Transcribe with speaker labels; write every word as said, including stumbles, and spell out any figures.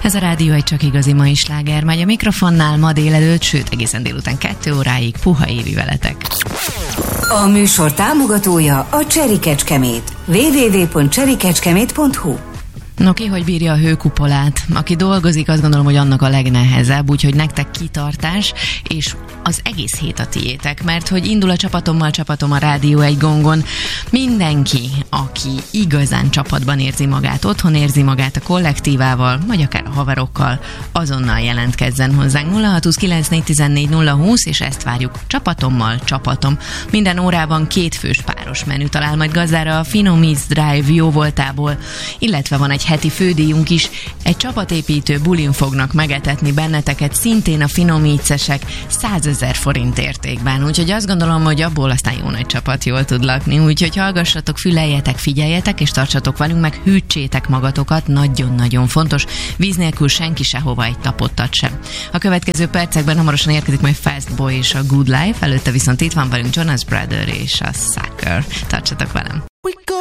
Speaker 1: Ez a rádió egy csak igazi mai sláger, megy a mikrofonnál ma délelőtt, sőt egészen délután kettő óráig Puha Évi veletek.
Speaker 2: A műsor támogatója a Cherry Kecskemét. double-u double-u double-u pont cherry kecskemét pont hu.
Speaker 1: No, ki hogy bírja a hőkupolát? Aki dolgozik, azt gondolom, hogy annak a legnehezebb, úgyhogy nektek kitartás, és az egész hét a tiétek, mert hogy indul a csapatommal csapatom a Rádió egy gongon. Mindenki, aki igazán csapatban érzi magát, otthon érzi magát a kollektívával, vagy akár a haverokkal, azonnal jelentkezzen hozzánk. nulla hat huszonkilenc négyszáztizennégy nulla húsz, és ezt várjuk. Csapatommal csapatom. Minden órában két fős páros menü talál majd gazdára a Finomíz Drive jóvoltából, illetve van egy heti fődíjunk is, egy csapatépítő bulin fognak megetetni benneteket, szintén a finomízesek százezer forint értékben, úgyhogy azt gondolom, hogy abból aztán jó nagy csapat jól tud lakni, úgyhogy hallgassatok, füleljetek, figyeljetek, és tartsatok velünk, meg hűtsétek magatokat, nagyon-nagyon fontos, víz nélkül senki sehova egy tapottat sem. A következő percekben hamarosan érkezik majd Fast Boy és a Good Life, előtte viszont itt van velünk Jonas Brother és a Sucker. Tartsatok velem!